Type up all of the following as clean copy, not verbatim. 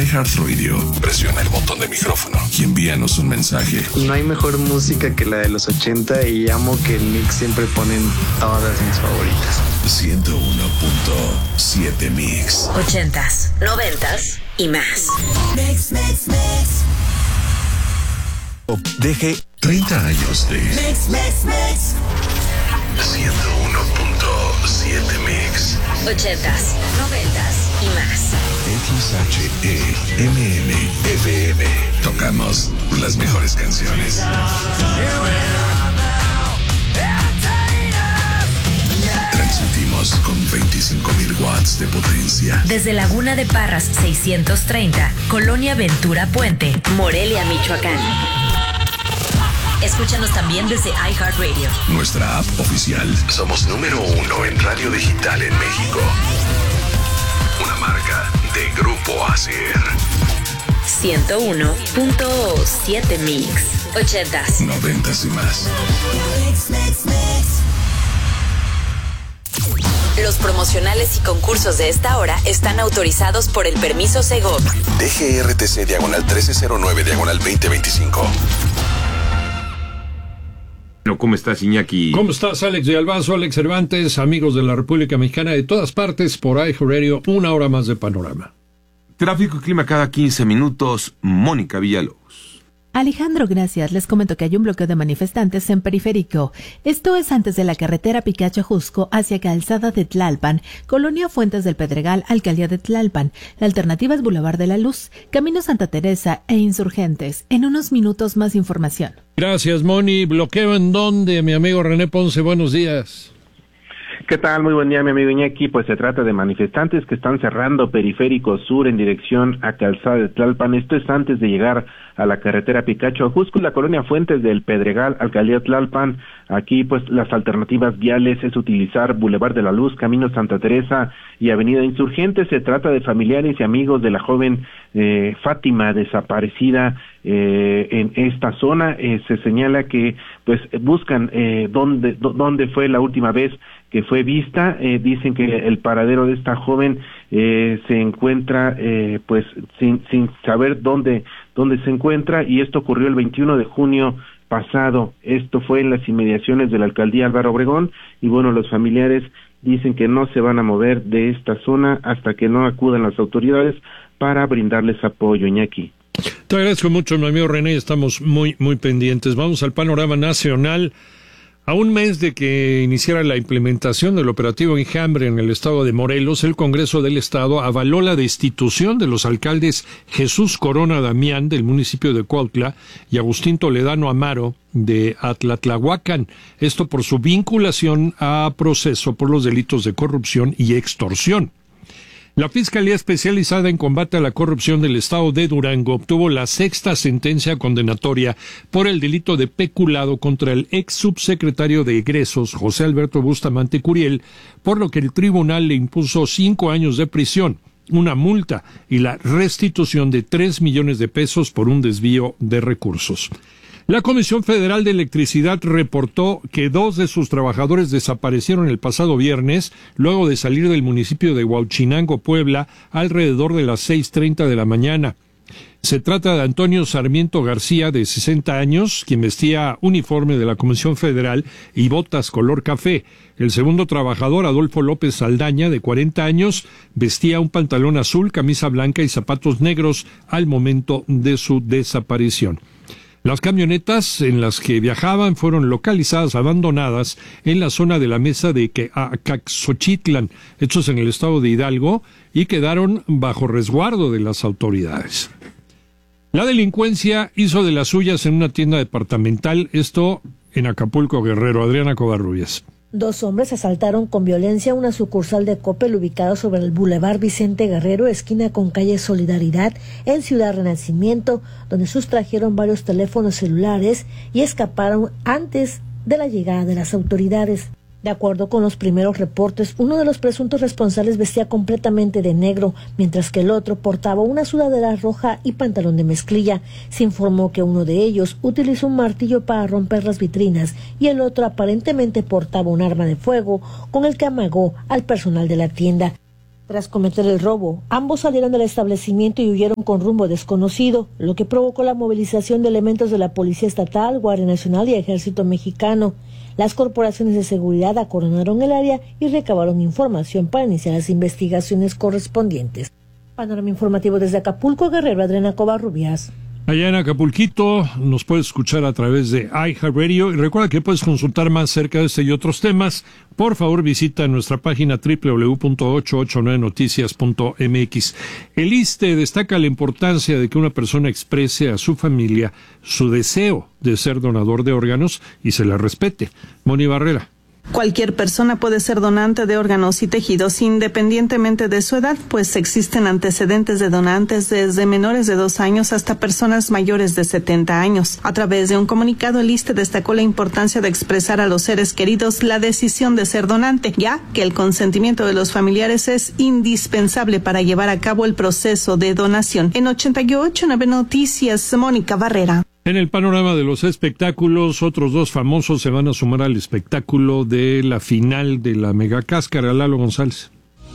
iHeartRadio, presiona el botón de micrófono y envíanos un mensaje. No hay mejor música que la de los 80 y amo que en Mix siempre ponen todas mis favoritas. 101.7 Mix. 80s, 90s y más. Mix. Deje 30 años de Mix. 101.7 Mix. 80s, 90s y más. XHEMM FM. Tocamos las mejores canciones. Transmitimos con 25,000 watts de potencia. Desde Laguna de Parras 630, Colonia Ventura Puente, Morelia, Michoacán. Escúchanos también desde iHeartRadio. Nuestra app oficial. Somos número 1 en radio digital en México. Una marca de Grupo ASIR. 101.7 Mix. 80s, 90s y más. Los promocionales y concursos de esta hora están autorizados por el permiso Segov. DGRTC /1309/2025. ¿Cómo estás, Iñaki? ¿Cómo estás, Alex de Albazo, Alex Cervantes, amigos de la República Mexicana de todas partes por iHeartRadio, una hora más de panorama? Tráfico y clima cada 15 minutos, Mónica Villalobos. Alejandro, gracias. Les comento que hay un bloqueo de manifestantes en Periférico. Esto es antes de la carretera Picacho-Jusco hacia Calzada de Tlalpan, Colonia Fuentes del Pedregal, Alcaldía de Tlalpan. La alternativa es Boulevard de la Luz, Camino Santa Teresa e Insurgentes. En unos minutos más información. Gracias, Moni. ¿Bloqueo en dónde, mi amigo René Ponce? Buenos días. ¿Qué tal? Muy buen día, mi amigo Iñaki. Pues se trata de manifestantes que están cerrando Periférico Sur en dirección a Calzada de Tlalpan. Esto es antes de llegar a la carretera Picacho, Jusco, la colonia Fuentes del Pedregal, Alcaldía Tlalpan. Aquí, pues, las alternativas viales es utilizar Boulevard de la Luz, Camino Santa Teresa y Avenida Insurgentes. Se trata de familiares y amigos de la joven Fátima, desaparecida en esta zona. Se señala que, pues, buscan dónde fue la última vez que fue vista. Dicen que el paradero de esta joven se encuentra, pues, sin saber dónde se encuentra, y esto ocurrió el 21 de junio pasado. Esto fue en las inmediaciones de la alcaldía Álvaro Obregón, y bueno, los familiares dicen que no se van a mover de esta zona hasta que no acudan las autoridades para brindarles apoyo. Iñaki. Te agradezco mucho, mi amigo René, estamos muy pendientes. Vamos al panorama nacional. A un mes de que iniciara la implementación del operativo Enjambre en el estado de Morelos, el Congreso del Estado avaló la destitución de los alcaldes Jesús Corona Damián del municipio de Cuautla y Agustín Toledano Amaro de Atlatlahuacán, esto por su vinculación a proceso por los delitos de corrupción y extorsión. La Fiscalía Especializada en Combate a la Corrupción del Estado de Durango obtuvo la 6ª sentencia condenatoria por el delito de peculado contra el ex subsecretario de Egresos, José Alberto Bustamante Curiel, por lo que el tribunal le impuso 5 años de prisión, una multa y la restitución de 3 millones de pesos por un desvío de recursos. La Comisión Federal de Electricidad reportó que 2 de sus trabajadores desaparecieron el pasado viernes luego de salir del municipio de Huauchinango, Puebla, alrededor de las 6:30 de la mañana. Se trata de Antonio Sarmiento García, de 60 años, quien vestía uniforme de la Comisión Federal y botas color café. El segundo trabajador, Adolfo López Saldaña, de 40 años, vestía un pantalón azul, camisa blanca y zapatos negros al momento de su desaparición. Las camionetas en las que viajaban fueron localizadas abandonadas en la zona de la mesa de Acaxochitlan, hechos en el estado de Hidalgo, y quedaron bajo resguardo de las autoridades. La delincuencia hizo de las suyas en una tienda departamental, esto en Acapulco, Guerrero. Adriana Covarrubias. 2 hombres asaltaron con violencia una sucursal de Coppel ubicada sobre el Boulevard Vicente Guerrero, esquina con calle Solidaridad, en Ciudad Renacimiento, donde sustrajeron varios teléfonos celulares y escaparon antes de la llegada de las autoridades. De acuerdo con los primeros reportes, uno de los presuntos responsables vestía completamente de negro, mientras que el otro portaba una sudadera roja y pantalón de mezclilla. Se informó que uno de ellos utilizó un martillo para romper las vitrinas y el otro aparentemente portaba un arma de fuego con el que amagó al personal de la tienda. Tras cometer el robo, ambos salieron del establecimiento y huyeron con rumbo desconocido, lo que provocó la movilización de elementos de la Policía Estatal, Guardia Nacional y Ejército Mexicano. Las corporaciones de seguridad acordonaron el área y recabaron información para iniciar las investigaciones correspondientes. Panorama informativo desde Acapulco, Guerrero, Adriana Covarrubias. Allá en Acapulquito nos puedes escuchar a través de iHeartRadio y recuerda que puedes consultar más acerca de este y otros temas. Por favor, visita nuestra página www.889noticias.mx. El ISSSTE destaca la importancia de que una persona exprese a su familia su deseo de ser donador de órganos y se la respete. Moni Barrera. Cualquier persona puede ser donante de órganos y tejidos independientemente de su edad, pues existen antecedentes de donantes desde menores de 2 años hasta personas mayores de 70 años. A través de un comunicado, el ISSSTE destacó la importancia de expresar a los seres queridos la decisión de ser donante, ya que el consentimiento de los familiares es indispensable para llevar a cabo el proceso de donación. En 88.9 Noticias, Mónica Barrera. En el panorama de los espectáculos, otros 2 famosos se van a sumar al espectáculo de la final de la Megacáscara. Lalo González.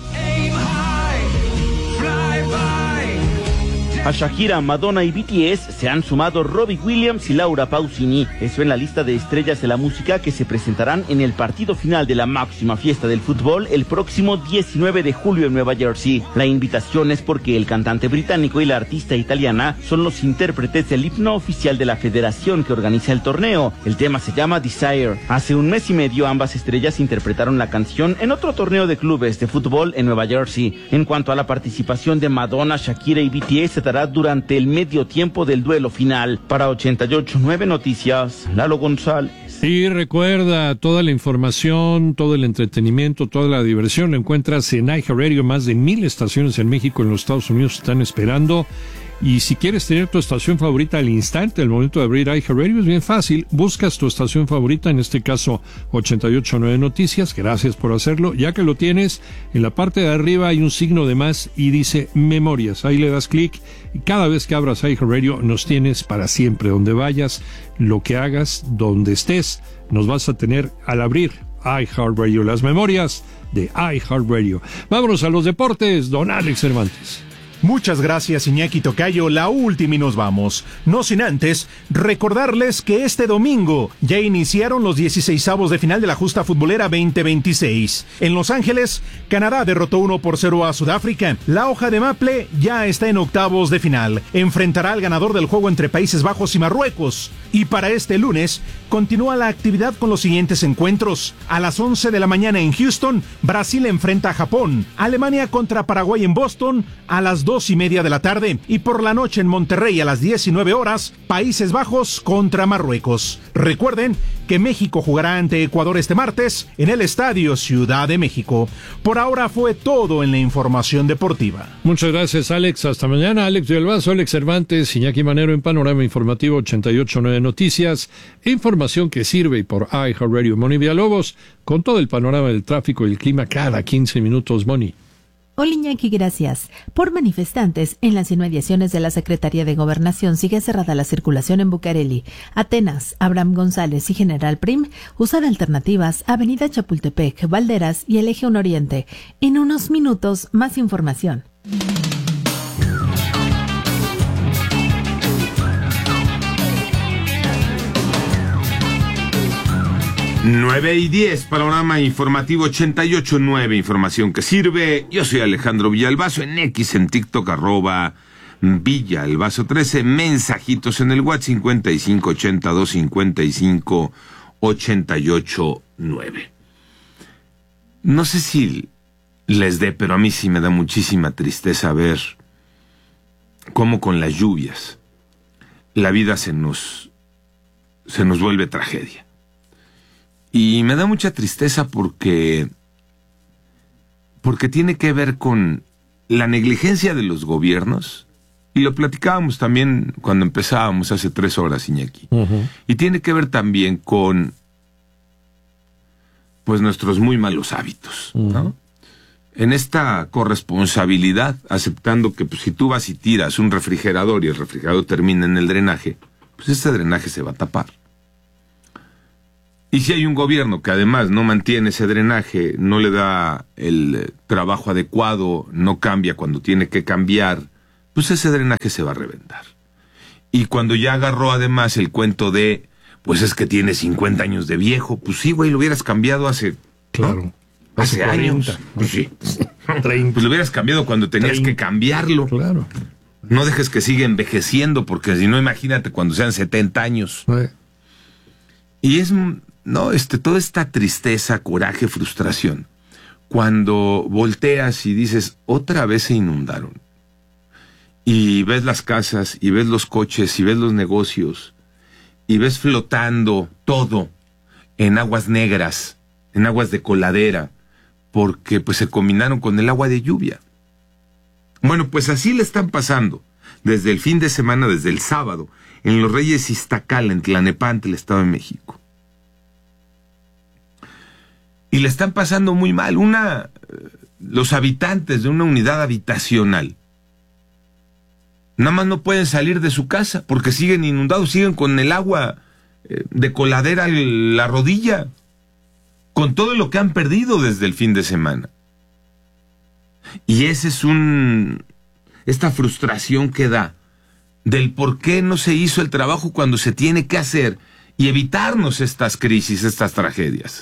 A Shakira, Madonna y BTS se han sumado Robbie Williams y Laura Pausini. Eso en la lista de estrellas de la música que se presentarán en el partido final de la máxima fiesta del fútbol el próximo 19 de julio en Nueva Jersey. La invitación es porque el cantante británico y la artista italiana son los intérpretes del himno oficial de la federación que organiza el torneo. El tema se llama Desire. Hace 1 mes y medio ambas estrellas interpretaron la canción en otro torneo de clubes de fútbol en Nueva Jersey. En cuanto a la participación de Madonna, Shakira y BTS, se dará durante el medio tiempo del duelo final. Para 88.9 Noticias, Lalo González. Y recuerda, toda la información, todo el entretenimiento, toda la diversión lo encuentras en iHeartRadio. Más de 1,000 estaciones en México y en los Estados Unidos están esperando. Y si quieres tener tu estación favorita al instante, al momento de abrir iHeartRadio, es bien fácil. Buscas tu estación favorita, en este caso 88.9 Noticias. Gracias por hacerlo. Ya que lo tienes, en la parte de arriba hay un signo de más y dice Memorias. Ahí le das clic y cada vez que abras iHeartRadio nos tienes para siempre. Donde vayas, lo que hagas, donde estés, nos vas a tener al abrir iHeartRadio. Las memorias de iHeartRadio. Vámonos a los deportes, don Alex Cervantes. Muchas gracias, Iñaki Tocayo. La última y nos vamos. No sin antes recordarles que este domingo ya iniciaron los 16avos de final de la justa futbolera 2026. En Los Ángeles, Canadá derrotó 1-0 a Sudáfrica. La hoja de Maple ya está en octavos de final. Enfrentará al ganador del juego entre Países Bajos y Marruecos. Y para este lunes, continúa la actividad con los siguientes encuentros. A las 11 de la mañana en Houston, Brasil enfrenta a Japón. Alemania contra Paraguay en Boston a las 2:30 de la tarde. Y por la noche en Monterrey a las 19 horas, Países Bajos contra Marruecos. Recuerden que México jugará ante Ecuador este martes en el Estadio Ciudad de México. Por ahora fue todo en la información deportiva. Muchas gracias, Alex. Hasta mañana. Alex Villalbazo, Alex Cervantes, Iñaki Manero en Panorama Informativo 88.9 Noticias. Información que sirve por iHeartRadio. Moni Villalobos con todo el panorama del tráfico y el clima cada 15 minutos. Moni. Hola Iñaki, gracias. Por manifestantes, en las inmediaciones de la Secretaría de Gobernación sigue cerrada la circulación en Bucareli, Atenas, Abraham González y General Prim. Usan alternativas Avenida Chapultepec, Valderas y el Eje 1 Oriente. En unos minutos, más información. Nueve y 10, panorama informativo 88.9, información que sirve. Yo soy Alejandro Villalbazo, en X, en TikTok, @Villalbazo13, mensajitos en el WhatsApp 5582558889. No sé si les dé, pero a mí sí me da muchísima tristeza ver cómo con las lluvias la vida se nos vuelve tragedia. Y me da mucha tristeza porque tiene que ver con la negligencia de los gobiernos, y lo platicábamos también cuando empezábamos hace 3 horas, Iñaki. Y tiene que ver también con pues nuestros muy malos hábitos, ¿no? En esta corresponsabilidad, aceptando que pues, si tú vas y tiras un refrigerador y el refrigerador termina en el drenaje, pues este drenaje se va a tapar. Y si hay un gobierno que además no mantiene ese drenaje, no le da el trabajo adecuado, no cambia cuando tiene que cambiar, pues ese drenaje se va a reventar. Y cuando ya agarró además el cuento de, pues es que tiene 50 años de viejo, pues sí, güey, lo hubieras cambiado hace... Claro. ¿no? Hace 40 años. Pues sí. 30. Pues lo hubieras cambiado cuando tenías 30. Que cambiarlo. Claro. No dejes que siga envejeciendo, porque si no, imagínate cuando sean 70 años. Y es, no, toda esta tristeza, coraje, frustración, cuando volteas y dices, otra vez se inundaron, y ves las casas, y ves los coches, y ves los negocios, y ves flotando todo en aguas negras, en aguas de coladera, porque pues se combinaron con el agua de lluvia. Bueno, pues así le están pasando desde el fin de semana, desde el sábado, en Los Reyes Iztacala, en Tlalnepantla, el Estado de México. Y le están pasando muy mal. Los habitantes de una unidad habitacional nada más no pueden salir de su casa porque siguen inundados, siguen con el agua de coladera a la rodilla, con todo lo que han perdido desde el fin de semana. Y ese es esta frustración que da del por qué no se hizo el trabajo cuando se tiene que hacer y evitarnos estas crisis, estas tragedias.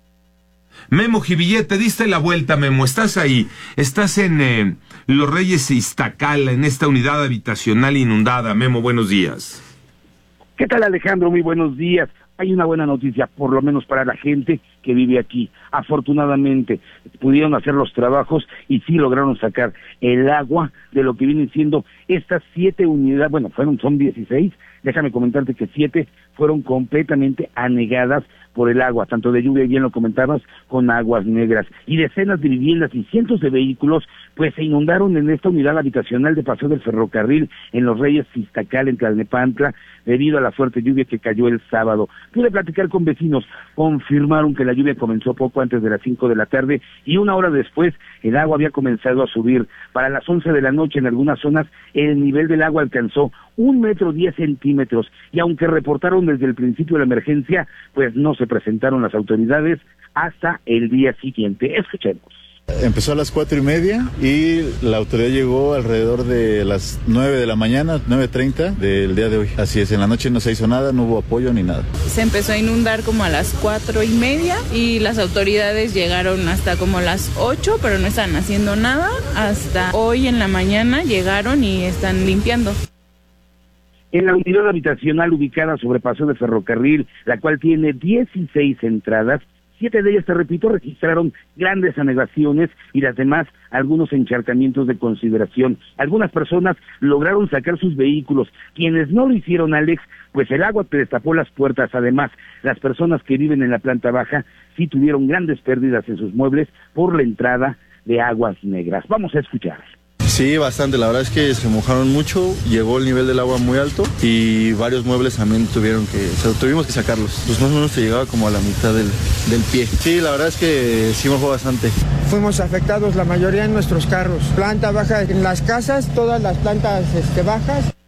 Memo Jivillé, te diste la vuelta, Memo, estás ahí, estás en Los Reyes Iztacala, en esta unidad habitacional inundada. Memo, buenos días. ¿Qué tal, Alejandro? Muy buenos días. Hay una buena noticia, por lo menos para la gente que vive aquí. Afortunadamente, pudieron hacer los trabajos y sí lograron sacar el agua de lo que vienen siendo estas 7 unidades, bueno, son 16, déjame comentarte que 7 fueron completamente anegadas por el agua, tanto de lluvia, bien lo comentabas, con aguas negras. Y decenas de viviendas y cientos de vehículos, pues se inundaron en esta unidad habitacional de Paseo del Ferrocarril, en Los Reyes Iztacala, en Tlalnepantla, debido a la fuerte lluvia que cayó el sábado. Pude platicar con vecinos, confirmaron que la lluvia comenzó poco antes de las 5 de la tarde y una hora después el agua había comenzado a subir. Para las 11 de la noche en algunas zonas el nivel del agua alcanzó 1,10 m, y aunque reportaron desde el principio de la emergencia, pues no se presentaron las autoridades hasta el día siguiente. Escuchemos. Empezó a las 4:30 y la autoridad llegó alrededor de las 9 de la mañana, 9:30 del día de hoy. Así es, en la noche no se hizo nada, no hubo apoyo ni nada. Se empezó a inundar como a las 4:30 y las autoridades llegaron hasta como las 8, pero no están haciendo nada. Hasta hoy en la mañana llegaron y están limpiando. En la unidad habitacional ubicada sobre Paseo de Ferrocarril, la cual tiene 16 entradas, 7 de ellas, te repito, registraron grandes anegaciones y las demás algunos encharcamientos de consideración. Algunas personas lograron sacar sus vehículos. Quienes no lo hicieron, Alex, pues el agua te destapó las puertas. Además, las personas que viven en la planta baja sí tuvieron grandes pérdidas en sus muebles por la entrada de aguas negras. Vamos a escuchar. Sí, bastante, la verdad es que se mojaron mucho, llegó el nivel del agua muy alto y varios muebles también tuvimos que sacarlos. Pues más o menos se llegaba como a la mitad del pie. Sí, la verdad es que sí mojó bastante. Fuimos afectados la mayoría en nuestros carros. Planta baja en las casas, todas las plantas bajas.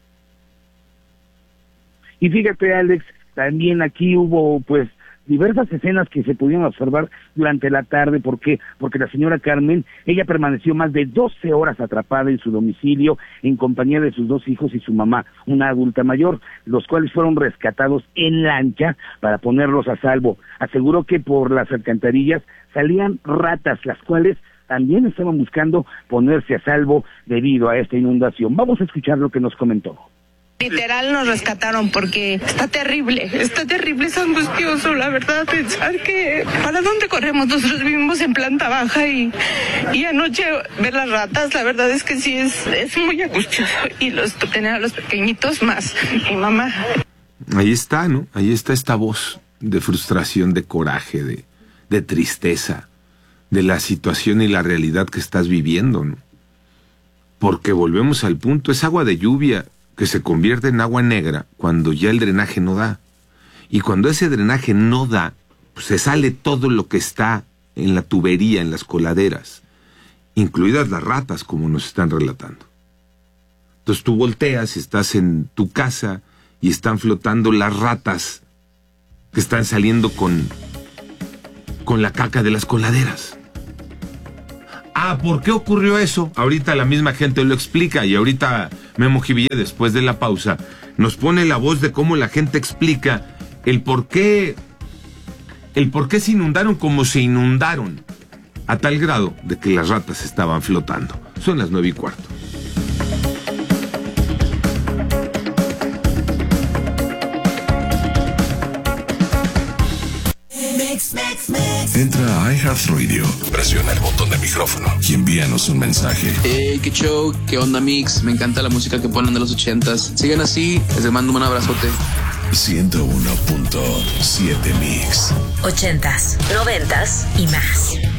Y fíjate, Alex, también aquí hubo pues diversas escenas que se pudieron observar durante la tarde. ¿Por qué? Porque la señora Carmen, ella permaneció más de 12 horas atrapada en su domicilio en compañía de sus 2 hijos y su mamá, una adulta mayor, los cuales fueron rescatados en lancha para ponerlos a salvo. Aseguró que por las alcantarillas salían ratas, las cuales también estaban buscando ponerse a salvo debido a esta inundación. Vamos a escuchar lo que nos comentó. Literal nos rescataron porque está terrible, es angustioso, la verdad, pensar que ¿para dónde corremos? Nosotros vivimos en planta baja y anoche ver las ratas, la verdad es que sí es muy angustioso, y tener a los pequeñitos más, mi mamá. Ahí está, ¿no? Ahí está esta voz de frustración, de coraje, de tristeza, de la situación y la realidad que estás viviendo, ¿no? Porque volvemos al punto, es agua de lluvia que se convierte en agua negra cuando ya el drenaje no da. Y cuando ese drenaje no da, pues se sale todo lo que está en la tubería, en las coladeras, incluidas las ratas, como nos están relatando. Entonces tú volteas, estás en tu casa y están flotando las ratas que están saliendo con la caca de las coladeras. ¿Por qué ocurrió eso? Ahorita la misma gente lo explica y ahorita Memo Jivilla, después de la pausa, nos pone la voz de cómo la gente explica el por qué se inundaron como se inundaron, a tal grado de que las ratas estaban flotando. Son las 9:15. Entra a iHeartRadio, presiona el botón de micrófono y envíanos un mensaje. Hey, qué show, qué onda, Mix. Me encanta la música que ponen de los 80s. Sigan así, les mando un abrazote. 101.7 Mix. 80s, 90s y más.